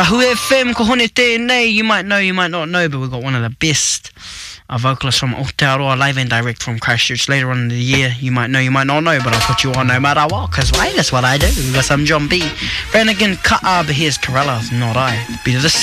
Tahu FM, ko hone tēnei. You might know, you might not know, but we've got one of the best vocalists from Aotearoa, live and direct from Christchurch later on in the year. You might know, you might not know, but I'll put you on no matter what, because wait, that's what I do. We've got some John B. Brannigan, Ka'ab, here's Corella, not I. Bit of the